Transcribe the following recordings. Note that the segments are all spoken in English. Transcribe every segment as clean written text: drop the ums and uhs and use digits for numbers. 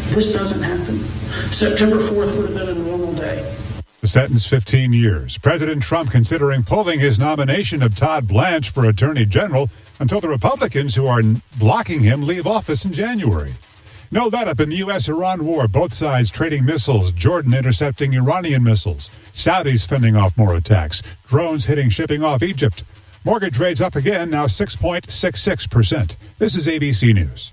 This doesn't happen. September 4th would have been a normal day. The sentence, 15 years. President Trump considering pulling his nomination of Todd Blanche for Attorney General until the Republicans who are blocking him leave office in January. No let-up in the U.S.-Iran war. Both sides trading missiles. Jordan intercepting Iranian missiles. Saudis fending off more attacks. Drones hitting shipping off Egypt. Mortgage rates up again, now 6.66%. This is ABC News.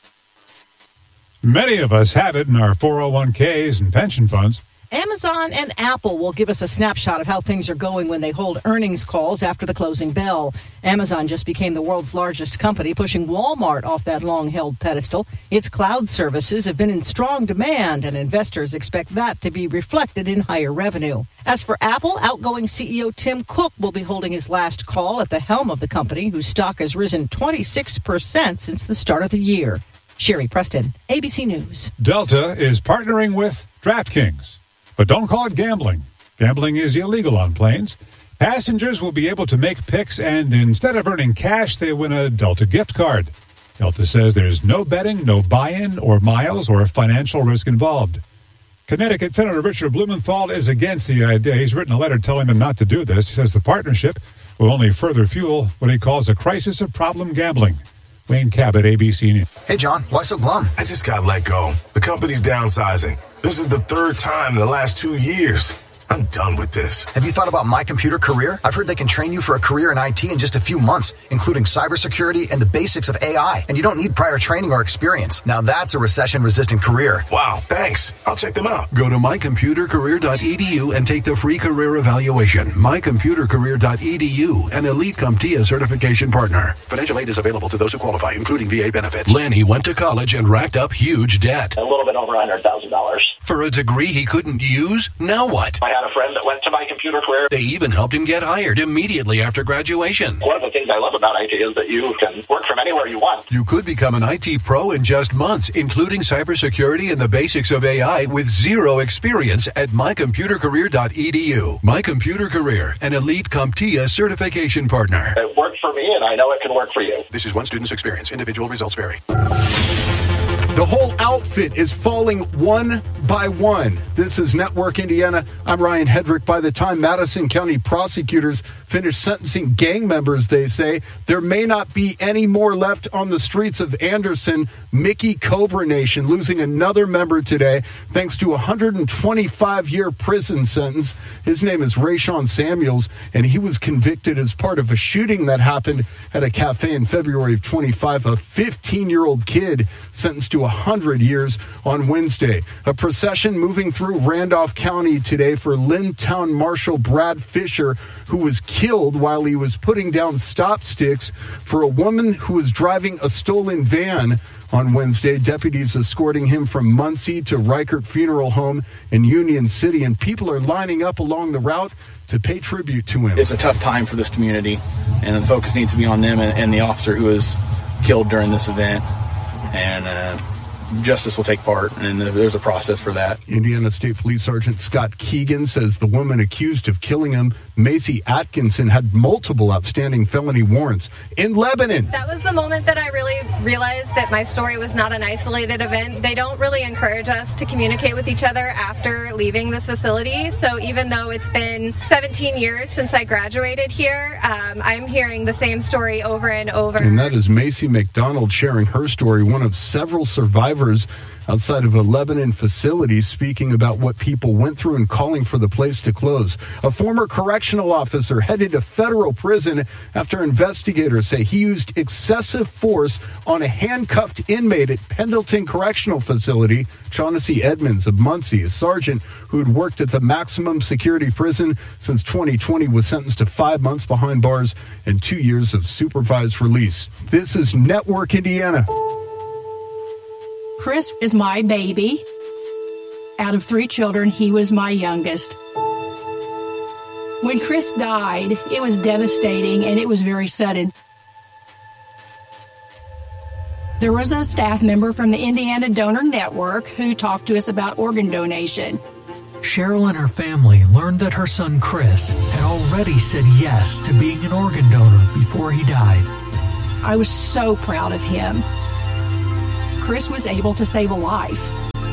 Many of us have it in our 401ks and pension funds. Amazon and Apple will give us a snapshot of how things are going when they hold earnings calls after the closing bell. Amazon just became the world's largest company, pushing Walmart off that long-held pedestal. Its cloud services have been in strong demand, and investors expect that to be reflected in higher revenue. As for Apple, outgoing CEO Tim Cook will be holding his last call at the helm of the company, whose stock has risen 26% since the start of the year. Sherry Preston, ABC News. Delta is partnering with DraftKings. But don't call it gambling. Gambling is illegal on planes. Passengers will be able to make picks, and instead of earning cash, they win a Delta gift card. Delta says there's no betting, no buy-in or miles or financial risk involved. Connecticut Senator Richard Blumenthal is against the idea. He's written a letter telling them not to do this. He says the partnership will only further fuel what he calls a crisis of problem gambling. Wayne Cabot, ABC News. Hey, John, why so glum? I just got let go. The company's downsizing. This is the third time in the last 2 years. I'm done with this. Have you thought about My Computer Career? I've heard they can train you for a career in IT in just a few months, including cybersecurity and the basics of AI. And you don't need prior training or experience. Now that's a recession-resistant career. Wow, thanks. I'll check them out. Go to mycomputercareer.edu and take the free career evaluation. Mycomputercareer.edu, an Elite CompTIA certification partner. Financial aid is available to those who qualify, including VA benefits. Lanny went to college and racked up huge debt. A little bit over $100,000. For a degree he couldn't use? Now what? I had a friend that went to My Computer Career. They even helped him get hired immediately after graduation. One of the things I love about IT is that you can work from anywhere you want. You could become an IT pro in just months, including cybersecurity and the basics of AI with zero experience at mycomputercareer.edu. My Computer Career, an Elite CompTIA certification partner. It worked for me, and I know it can work for you. This is one student's experience. Individual results vary. The whole outfit is falling one by one. This is Network Indiana. I'm Ryan Hedrick. By the time Madison County prosecutors finish sentencing gang members, they say, there may not be any more left on the streets of Anderson. Mickey Cobra Nation losing another member today thanks to a 125-year prison sentence. His name is Rayshawn Samuels, and he was convicted as part of a shooting that happened at a cafe in February of 25. A 15-year-old kid sentenced to 100 years on Wednesday. A procession moving through Randolph County today for Lynn-Town Marshal Brad Fisher, who was killed while he was putting down stop sticks for a woman who was driving a stolen van. On Wednesday, deputies escorting him from Muncie to Reichert Funeral Home in Union City, and people are lining up along the route to pay tribute to him. It's a tough time for this community, and the focus needs to be on them and the officer who was killed during this event. And justice will take part, and there's a process for that. Indiana State Police Sergeant Scott Keegan says the woman accused of killing him, Macy Atkinson, had multiple outstanding felony warrants. In Lebanon, that was the moment that I really realized that my story was not an isolated event. They don't really encourage us to communicate with each other after leaving this facility. So even though it's been 17 years since I graduated here, I'm hearing the same story over and over. And that is Macy McDonald sharing her story, one of several survivors outside of a Lebanon facility, speaking about what people went through and calling for the place to close. A former correctional officer headed to federal prison after investigators say he used excessive force on a handcuffed inmate at Pendleton Correctional Facility. Shaughnessy Edmonds of Muncie, a sergeant who had worked at the maximum security prison since 2020, was sentenced to 5 months behind bars and 2 years of supervised release. This is Network Indiana. Chris is my baby. Out of 3 children, he was my youngest. When Chris died, it was devastating and it was very sudden. There was a staff member from the Indiana Donor Network who talked to us about organ donation. Cheryl and her family learned that her son Chris had already said yes to being an organ donor before he died. I was so proud of him. Chris was able to save a life.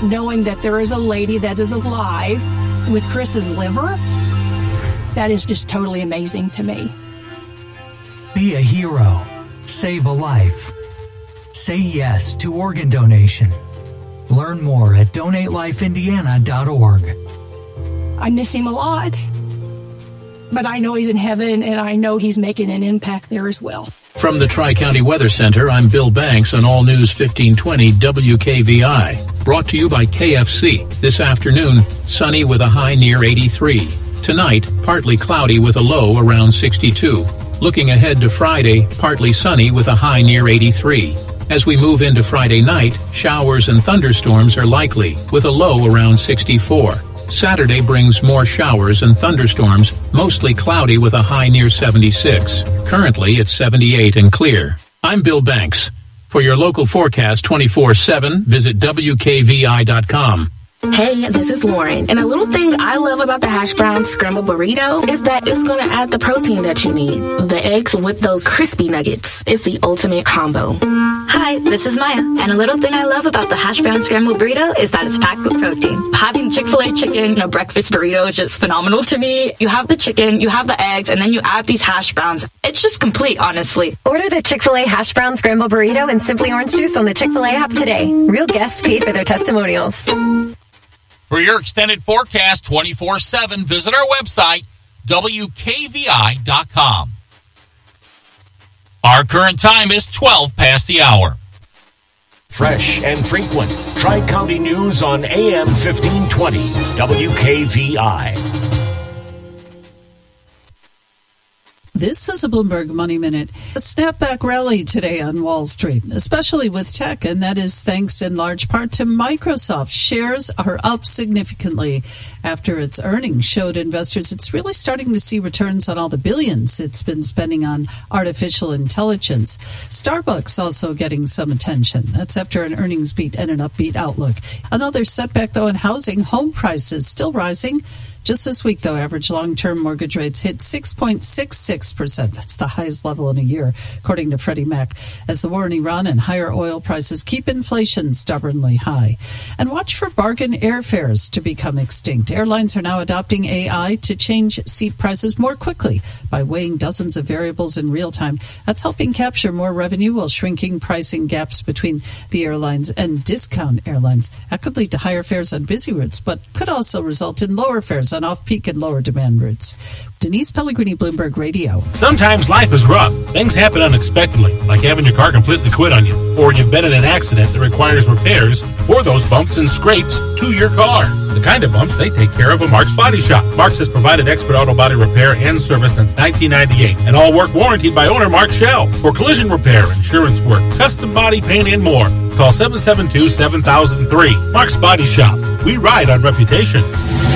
knowing that there is a lady that is alive with Chris's liver, that is just totally amazing to me. Be a hero. Save a life. Say yes to organ donation. Learn more at DonateLifeIndiana.org. I miss him a lot, but I know he's in heaven, and I know he's making an impact there as well. From the Tri-County Weather Center, I'm Bill Banks on All News 1520 WKVI. Brought to you by KFC. This afternoon, sunny with a high near 83. Tonight, partly cloudy with a low around 62. Looking ahead to Friday, partly sunny with a high near 83. As we move into Friday night, showers and thunderstorms are likely, with a low around 64. Saturday brings more showers and thunderstorms, mostly cloudy with a high near 76. Currently, it's 78 and clear. I'm Bill Banks. For your local forecast 24/7, visit WKVI.com. Hey, this is Lauren, and a little thing I love about the hash brown scrambled burrito is that it's going to add the protein that you need. The eggs with those crispy nuggets. It's the ultimate combo. Hi, this is Maya, and a little thing I love about the hash brown scrambled burrito is that it's packed with protein. Having Chick-fil-A chicken in a breakfast burrito is just phenomenal to me. You have the chicken, you have the eggs, and then you add these hash browns. It's just complete, honestly. Order the Chick-fil-A hash brown scrambled burrito and Simply Orange Juice on the Chick-fil-A app today. Real guests paid for their testimonials. For your extended forecast 24/7, visit our website, WKVI.com. Our current time is 12 past the hour. Fresh and frequent. Tri-County News on AM 1520, WKVI. This is a Bloomberg Money Minute. A snapback rally today on Wall Street, especially with tech, and that is thanks in large part to Microsoft. Shares are up significantly after its earnings showed investors it's really starting to see returns on all the billions it's been spending on artificial intelligence. Starbucks also getting some attention. That's after an earnings beat and an upbeat outlook. Another setback, though, in housing. Home prices still rising. Just this week, though, average long-term mortgage rates hit 6.66%. That's the highest level in a year, according to Freddie Mac, as the war in Iran and higher oil prices keep inflation stubbornly high. And watch for bargain airfares to become extinct. Airlines are now adopting AI to change seat prices more quickly by weighing dozens of variables in real time. That's helping capture more revenue while shrinking pricing gaps between the airlines and discount airlines. That could lead to higher fares on busy routes, but could also result in lower fares on off-peak and lower demand routes. Denise Pellegrini, Bloomberg Radio. Sometimes life is rough. Things happen unexpectedly, like having your car completely quit on you, or you've been in an accident that requires repairs for those bumps and scrapes to your car. The kind of bumps they take care of at Mark's Body Shop. Mark's has provided expert auto body repair and service since 1998, and all work warranted by owner Mark Shell for collision repair, insurance work, custom body paint, and more. Call 772-7003. Mark's Body Shop. We ride on reputation.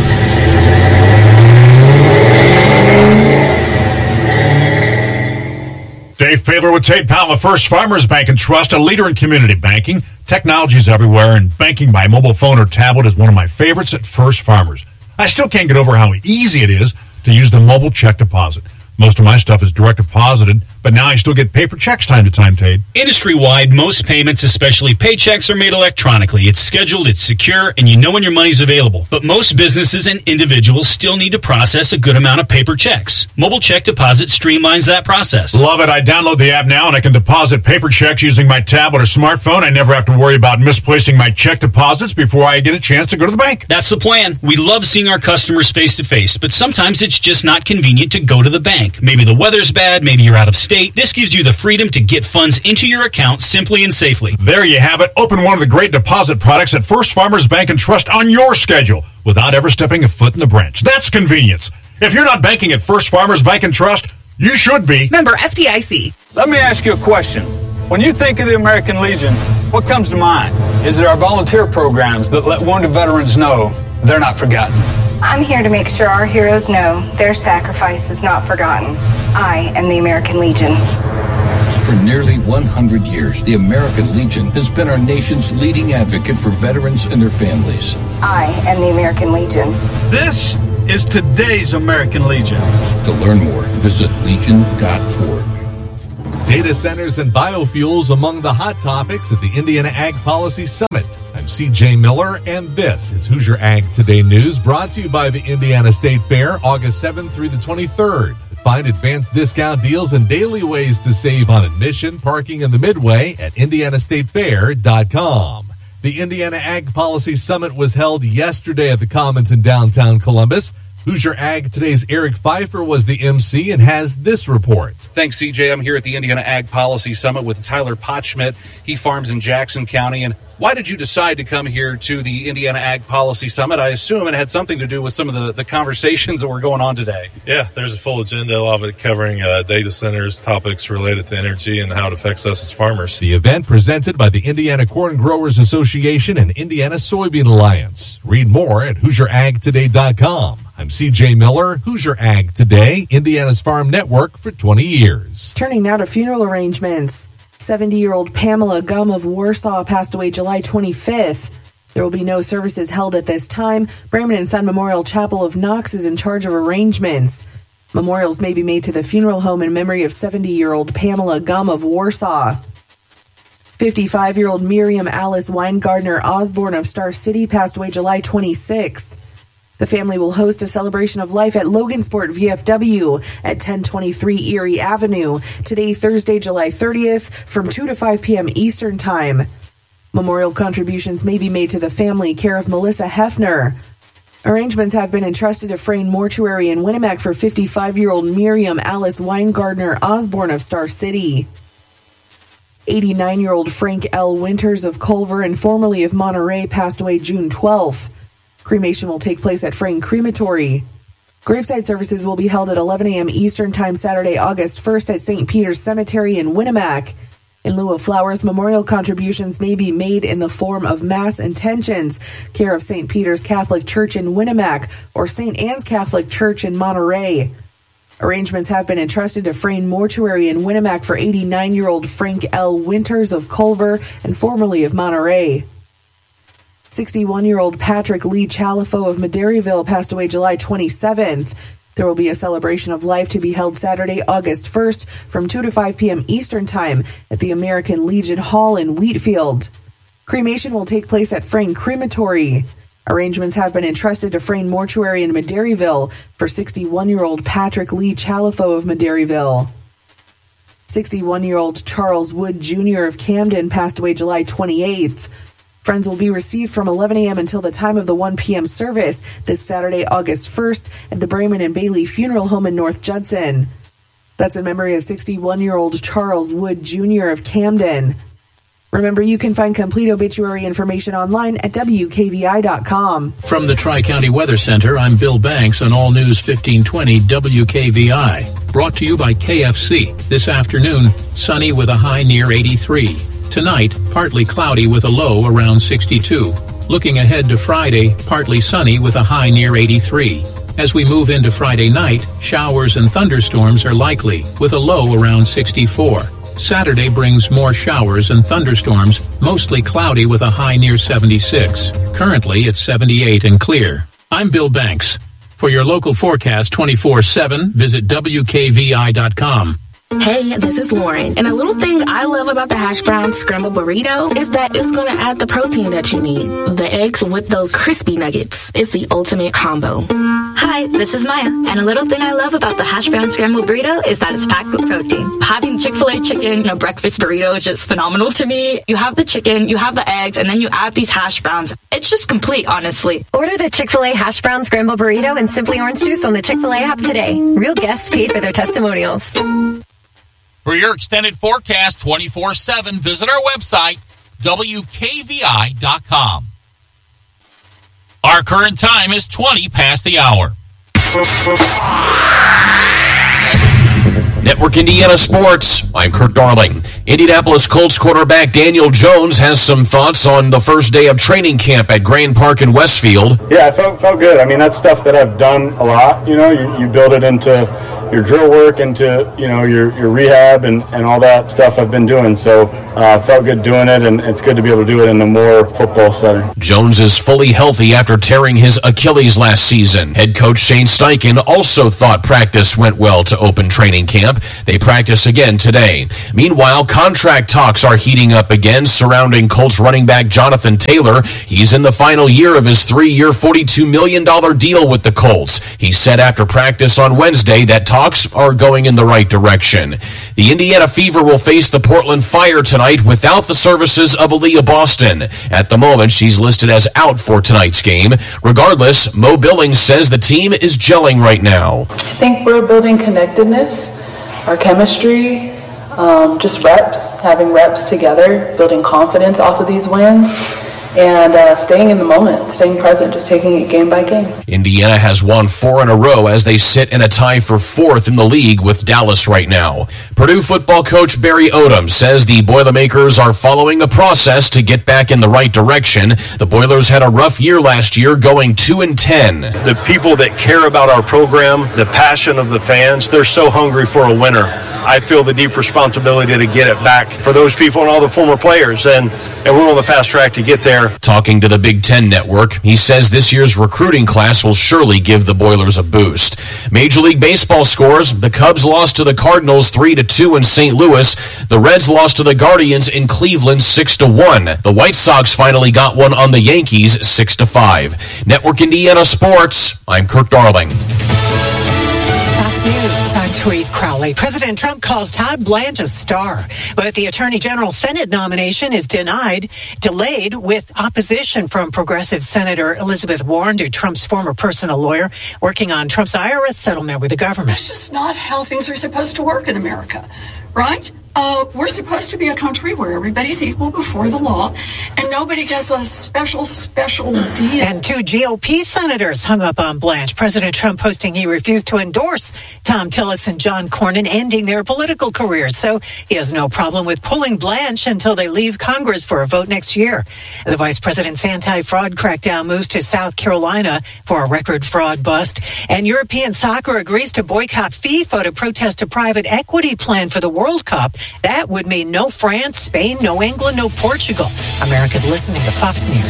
Dave Paler with Tate Powell, First Farmers Bank and Trust, a leader in community banking. Technology's everywhere, and banking by mobile phone or tablet is one of my favorites at First Farmers. I still can't get over how easy it is to use the mobile check deposit. Most of my stuff is direct deposited, but now I still get paper checks time to time, Tate. Industry-wide, most payments, especially paychecks, are made electronically. It's scheduled, it's secure, and you know when your money's available. But most businesses and individuals still need to process a good amount of paper checks. Mobile Check Deposit streamlines that process. Love it. I download the app now, and I can deposit paper checks using my tablet or smartphone. I never have to worry about misplacing my check deposits before I get a chance to go to the bank. That's the plan. We love seeing our customers face-to-face, but sometimes it's just not convenient to go to the bank. Maybe the weather's bad, maybe you're out of state. This gives you the freedom to get funds into your account simply and safely. There you have it. Open one of the great deposit products at First Farmers Bank and Trust on your schedule without ever stepping a foot in the branch. That's convenience. If you're not banking at First Farmers Bank and Trust, you should be. Member FDIC. Let me ask you a question. When you think of the American Legion, what comes to mind? Is it our volunteer programs that let wounded veterans know they're not forgotten? I'm here to make sure our heroes know their sacrifice is not forgotten. I am the American Legion. For nearly 100 years, the American Legion has been our nation's leading advocate for veterans and their families. I am the American Legion. This is today's American Legion. To learn more, visit legion.org. Data centers and biofuels among the hot topics at the Indiana Ag Policy Summit. I'm CJ Miller, and this is Hoosier Ag Today News, brought to you by the Indiana State Fair, August 7th through the 23rd. Find advanced discount deals and daily ways to save on admission, parking, and the Midway at IndianaStateFair.com. The Indiana Ag Policy Summit was held yesterday at the Commons in downtown Columbus. Hoosier Ag Today's Eric Pfeiffer was the MC and has this report. Thanks, CJ. I'm here at the Indiana Ag Policy Summit with Tyler Potschmidt. He farms in Jackson County. And why did you decide to come here to the Indiana Ag Policy Summit? I assume it had something to do with some of the conversations that were going on today. Yeah, there's a full agenda of it covering data centers, topics related to energy, and how it affects us as farmers. The event presented by the Indiana Corn Growers Association and Indiana Soybean Alliance. Read more at HoosierAgToday.com. I'm CJ Miller, Hoosier Ag Today, Indiana's farm network for 20 years. Turning now to funeral arrangements. 70-year-old Pamela Gum of Warsaw passed away July 25th. There will be no services held at this time. Brayman and Son Memorial Chapel of Knox is in charge of arrangements. Memorials may be made to the funeral home in memory of 70-year-old Pamela Gum of Warsaw. 55-year-old Miriam Alice Weingardner Osborne of Star City passed away July 26th. The family will host a celebration of life at Logansport VFW at 1023 Erie Avenue today, Thursday, July 30th from 2 to 5 p.m. Eastern Time. Memorial contributions may be made to the family, care of Melissa Hefner. Arrangements have been entrusted to Frayne Mortuary in Winnemac for 55-year-old Miriam Alice Weingardner Osborne of Star City. 89-year-old Frank L. Winters of Culver and formerly of Monterey passed away June 12th. Cremation will take place at Frayne Crematory. Graveside services will be held at 11 a.m. Eastern Time Saturday, August 1st at St. Peter's Cemetery in Winnemac. In lieu of flowers, memorial contributions may be made in the form of mass intentions, care of St. Peter's Catholic Church in Winnemac or St. Anne's Catholic Church in Monterey. Arrangements have been entrusted to Frayne Mortuary in Winnemac for 89-year-old Frank L. Winters of Culver and formerly of Monterey. 61-year-old Patrick Lee Chalifo of Madairyville passed away July 27th. There will be a celebration of life to be held Saturday, August 1st from 2 to 5 p.m. Eastern Time at the American Legion Hall in Wheatfield. Cremation will take place at Frayne Crematory. Arrangements have been entrusted to Frayne Mortuary in Madairyville for 61-year-old Patrick Lee Chalifo of Madairyville. 61-year-old Charles Wood Jr. of Camden passed away July 28th. Friends will be received from 11 a.m. until the time of the 1 p.m. service this Saturday, August 1st at the Brayman and Bailey Funeral Home in North Judson. That's in memory of 61-year-old Charles Wood Jr. of Camden. Remember, you can find complete obituary information online at WKVI.com. From the Tri-County Weather Center, I'm Bill Banks on All News 1520 WKVI. Brought to you by KFC. This afternoon, sunny with a high near 83. Tonight, partly cloudy with a low around 62. Looking ahead to Friday, partly sunny with a high near 83. As we move into Friday night, showers and thunderstorms are likely with a low around 64. Saturday brings more showers and thunderstorms, mostly cloudy with a high near 76. Currently, it's 78 and clear. I'm Bill Banks. For your local forecast 24/7, visit WKVI.com. Hey, this is Lauren, and a little thing I love about the hash brown scrambled burrito is that it's going to add the protein that you need. The eggs with those crispy nuggets. It's the ultimate combo. Hi, this is Maya, and a little thing I love about the hash brown scrambled burrito is that it's packed with protein. Having Chick-fil-A chicken in a breakfast burrito is just phenomenal to me. You have the chicken, you have the eggs, and then you add these hash browns. It's just complete, honestly. Order the Chick-fil-A hash brown scrambled burrito and Simply Orange Juice on the Chick-fil-A app today. Real guests paid for their testimonials. For your extended forecast 24/7, visit our website, WKVI.com. Our current time is 20 past the hour. Network Indiana Sports. I'm Kurt Darling. Indianapolis Colts quarterback Daniel Jones has some thoughts on the first day of training camp at Grand Park in Westfield. Yeah, I felt good. I mean, that's stuff that I've done a lot. You know, you build it into your drill work into, your rehab and all that stuff I've been doing. So felt good doing it, and it's good to be able to do it in a more football setting. Jones is fully healthy after tearing his Achilles last season. Head coach Shane Steichen also thought practice went well to open training camp. They practice again today. Meanwhile, contract talks are heating up again surrounding Colts running back Jonathan Taylor. He's in the final year of his 3-year, $42 million deal with the Colts. He said after practice on Wednesday that talks are going in the right direction. The Indiana Fever will face the Portland Fire tonight without the services of Aaliyah Boston. At the moment, she's listed as out for tonight's game. Regardless, Mo Billings says the team is gelling right now. I think we're building connectedness, our chemistry, just reps, having reps together, building confidence off of these wins, and staying in the moment, staying present, just taking it game by game. Indiana has won 4 in a row as they sit in a tie for 4th in the league with Dallas right now. Purdue football coach Barry Odom says the Boilermakers are following a process to get back in the right direction. The Boilers had a rough year last year, going 2-10. The people that care about our program, the passion of the fans, they're so hungry for a winner. I feel the deep responsibility to get it back for those people and all the former players, and we're on the fast track to get there. Talking to the Big Ten Network, he says this year's recruiting class will surely give the Boilers a boost. Major League Baseball scores: the Cubs lost to the Cardinals 3-2 in St. Louis. The Reds lost to the Guardians in Cleveland 6-1. The White Sox finally got one on the Yankees 6-5. Network Indiana Sports, I'm Kirk Darling. Fox News, I'm Therese Crowley. President Trump calls Todd Blanche a star, but the Attorney General Senate nomination is delayed with opposition from progressive Senator Elizabeth Warren, to Trump's former personal lawyer, working on Trump's IRS settlement with the government. That's just not how things are supposed to work in America, right? We're supposed to be a country where everybody's equal before the law, and nobody gets a special deal. And 2 GOP senators hung up on Blanche. President Trump posting he refused to endorse Tom Tillis and John Cornyn, ending their political careers. So he has no problem with pulling Blanche until they leave Congress for a vote next year. The vice president's anti-fraud crackdown moves to South Carolina for a record fraud bust. And European soccer agrees to boycott FIFA to protest a private equity plan for the World Cup. That would mean no France, Spain, no England, no Portugal. America's listening to Fox News.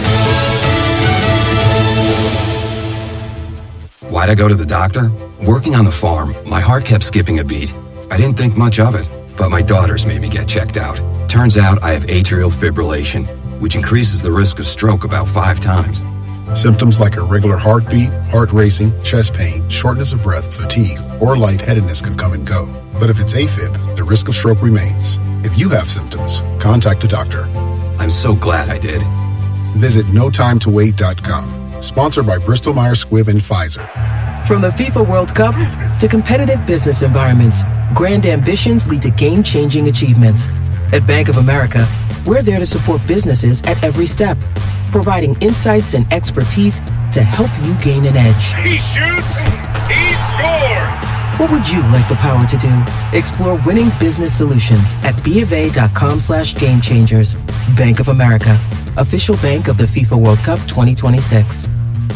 Why'd I go to the doctor? Working on the farm, my heart kept skipping a beat. I didn't think much of it, but my daughters made me get checked out. Turns out I have atrial fibrillation, which increases the risk of stroke about 5 times. Symptoms like irregular heartbeat, heart racing, chest pain, shortness of breath, fatigue, or lightheadedness can come and go. But if it's AFib, the risk of stroke remains. If you have symptoms, contact a doctor. I'm so glad I did. Visit NoTimeToWait.com. Sponsored by Bristol Myers Squibb and Pfizer. From the FIFA World Cup to competitive business environments, grand ambitions lead to game-changing achievements. At Bank of America, we're there to support businesses at every step, providing insights and expertise to help you gain an edge. He shoots, he scores! What would you like the power to do? Explore winning business solutions at BofA.com/gamechangers. Bank of America, official bank of the FIFA World Cup 2026.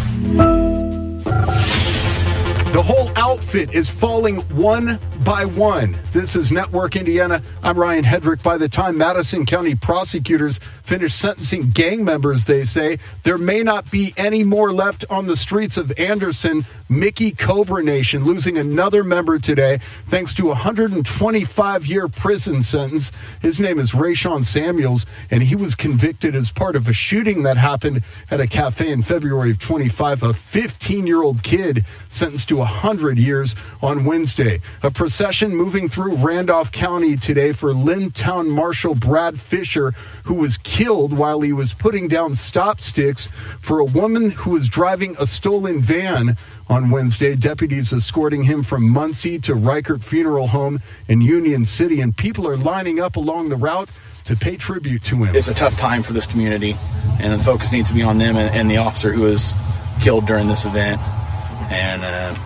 The whole outfit is falling one by one. This is Network Indiana. I'm Ryan Hedrick. By the time Madison County prosecutors finish sentencing gang members, they say, there may not be any more left on the streets of Anderson. Mickey Cobra Nation losing another member today thanks to a 125-year prison sentence. His name is Rayshawn Samuels, and he was convicted as part of a shooting that happened at a cafe in February of 25. A 15-year-old kid sentenced to 100 years on Wednesday. A procession moving through Randolph County today for Lynn Town Marshal Brad Fisher, who was killed while he was putting down stop sticks for a woman who was driving a stolen van. On Wednesday, deputies escorting him from Muncie to Reichert Funeral Home in Union City, and people are lining up along the route to pay tribute to him. It's a tough time for this community, and the focus needs to be on them and the officer who was killed during this event. And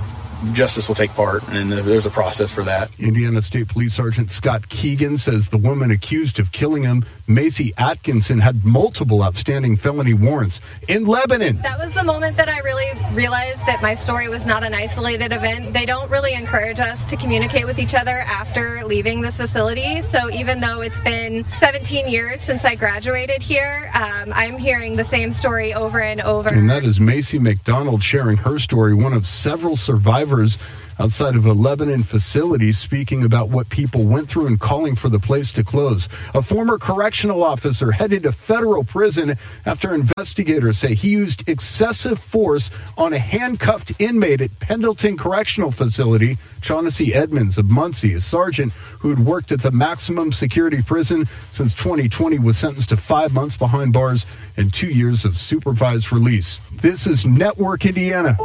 justice will take part, and there's a process for that. Indiana State Police Sergeant Scott Keegan says the woman accused of killing him, Macy Atkinson, had multiple outstanding felony warrants in Lebanon. That was the moment that I really realized that my story was not an isolated event. They don't really encourage us to communicate with each other after leaving this facility. So even though it's been 17 years since I graduated here, I'm hearing the same story over and over. And that is Macy McDonald sharing her story, one of several survivors outside of a Lebanon facility, speaking about what people went through and calling for the place to close. A former correctional officer headed to federal prison after investigators say he used excessive force on a handcuffed inmate at Pendleton Correctional Facility. Shaughnessy Edmonds of Muncie, a sergeant who had worked at the maximum security prison since 2020, was sentenced to 5 months behind bars and 2 years of supervised release. This is Network Indiana.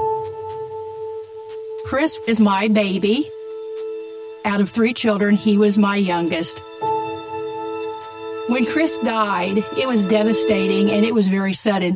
Chris is my baby. Out of 3 children, he was my youngest. When Chris died, it was devastating and it was very sudden.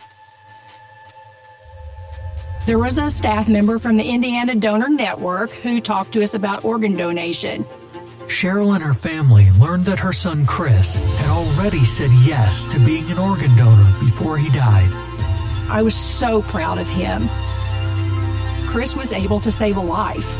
There was a staff member from the Indiana Donor Network who talked to us about organ donation. Cheryl and her family learned that her son Chris had already said yes to being an organ donor before he died. I was so proud of him. Chris was able to save a life.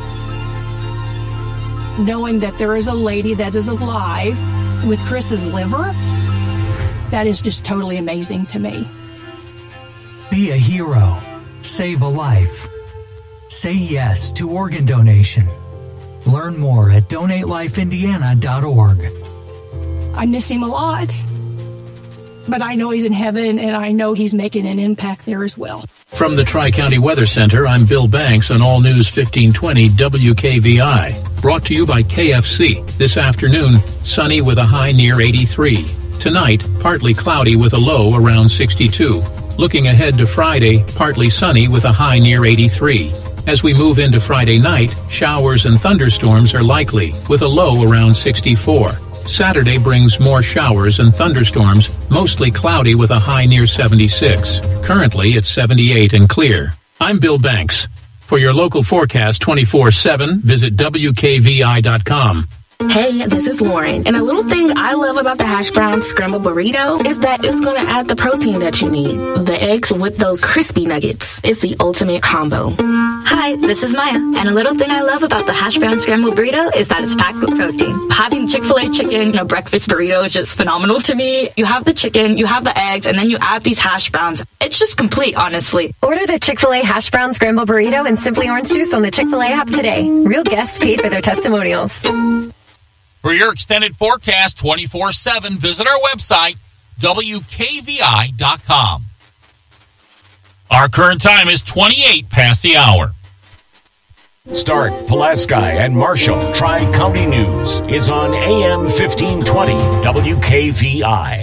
Knowing that there is a lady that is alive with Chris's liver, that is just totally amazing to me. Be a hero. Save a life. Say yes to organ donation. Learn more at DonateLifeIndiana.org. I miss him a lot, but I know he's in heaven and I know he's making an impact there as well. From the Tri-County Weather Center, I'm Bill Banks on All News 1520 WKVI. Brought to you by KFC. This afternoon, sunny with a high near 83. Tonight, partly cloudy with a low around 62. Looking ahead to Friday, partly sunny with a high near 83. As we move into Friday night, showers and thunderstorms are likely with a low around 64. Saturday brings more showers and thunderstorms, mostly cloudy with a high near 76. Currently, it's 78 and clear. I'm Bill Banks. For your local forecast 24/7, visit WKVI.com. Hey, this is Lauren, and a little thing I love about the hash brown scrambled burrito is that it's going to add the protein that you need. The eggs with those crispy nuggets. It's the ultimate combo. Hi, this is Maya, and a little thing I love about the hash brown scrambled burrito is that it's packed with protein. Having Chick-fil-A chicken, breakfast burrito is just phenomenal to me. You have the chicken, you have the eggs, and then you add these hash browns. It's just complete, honestly. Order the Chick-fil-A hash brown scrambled burrito and Simply Orange Juice on the Chick-fil-A app today. Real guests paid for their testimonials. For your extended forecast 24/7, visit our website, WKVI.com. Our current time is 28 past the hour. Stark, Pulaski, and Marshall Tri-County News is on AM 1520 WKVI.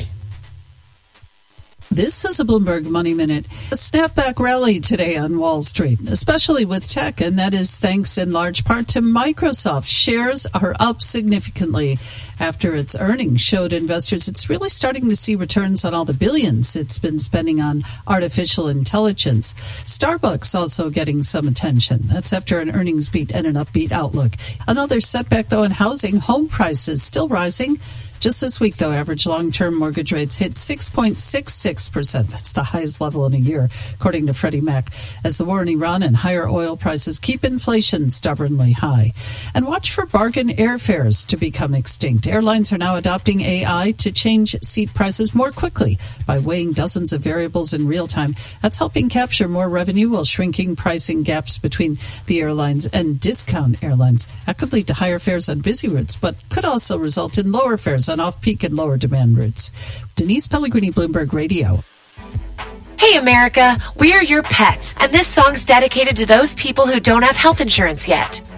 This is a Bloomberg Money Minute. A snapback rally today on Wall Street, especially with tech, and that is thanks in large part to Microsoft. Shares are up significantly after its earnings showed investors it's really starting to see returns on all the billions it's been spending on artificial intelligence. Starbucks also getting some attention. That's after an earnings beat and an upbeat outlook. Another setback, though, in housing. Home prices still rising. Just this week, though, average long-term mortgage rates hit 6.66%. That's the highest level in a year, according to Freddie Mac, as the war in Iran and higher oil prices keep inflation stubbornly high. And watch for bargain airfares to become extinct. Airlines are now adopting AI to change seat prices more quickly by weighing dozens of variables in real time. That's helping capture more revenue while shrinking pricing gaps between the airlines and discount airlines. That could lead to higher fares on busy routes, but could also result in lower fares on off-peak and lower demand routes. Denise Pellegrini, Bloomberg Radio. Hey America, we are your pets, and this song's dedicated to those people who don't have health insurance yet.